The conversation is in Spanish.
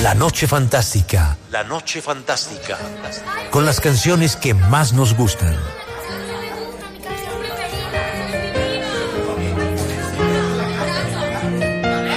La Noche Fantástica. Con las canciones que más nos gustan.